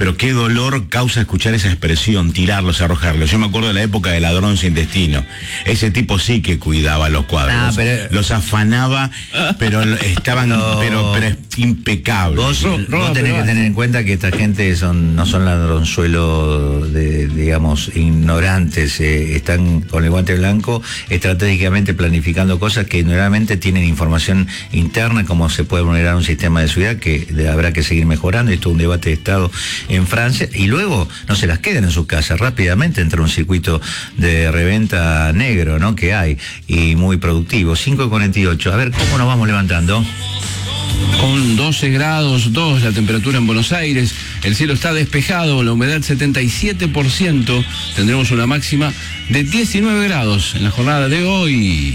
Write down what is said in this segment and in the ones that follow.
pero qué dolor causa escuchar esa expresión, tirarlos, arrojarlos. Yo me acuerdo de la época de Ladrón sin Destino. Ese tipo sí que cuidaba los cuadros. Los afanaba, pero estaban, pero es impecable. Vos tenés que tener en cuenta que esta gente no son ladronzuelos digamos, ignorantes, están con el guante blanco estratégicamente planificando cosas que normalmente tienen información interna, como se puede vulnerar un sistema de seguridad que habrá que seguir mejorando. Esto es un debate de Estado en Francia, y luego no se las quedan en su casa, rápidamente entra un circuito de reventa negro, ¿no?, que hay, y muy productivo. 5:48, a ver cómo nos vamos levantando. Con 12 grados 2 la temperatura en Buenos Aires, el cielo está despejado, la humedad 77%, tendremos una máxima de 19 grados en la jornada de hoy.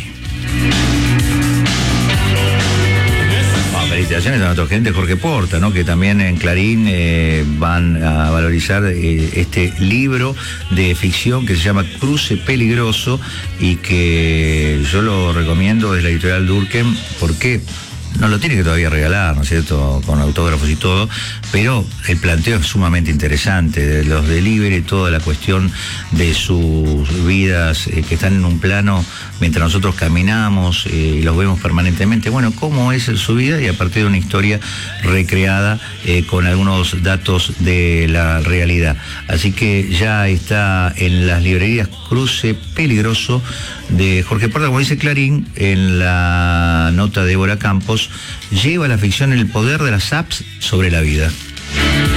Felicitaciones a nuestro gerente Jorge Porta, ¿no?, que también en Clarín van a valorizar este libro de ficción que se llama Cruce Peligroso, y que yo lo recomiendo, es la editorial Durkheim, porque no lo tiene que todavía regalar, ¿no es cierto?, con autógrafos y todo, pero el planteo es sumamente interesante, de los delivery, toda la cuestión de sus vidas que están en un plano mientras nosotros caminamos y los vemos permanentemente. Bueno, cómo es su vida, y a partir de una historia recreada con algunos datos de la realidad. Así que ya está en las librerías Cruce Peligroso de Jorge Porta, como dice Clarín en la nota de Débora Campos, lleva la ficción el poder de las apps sobre la vida.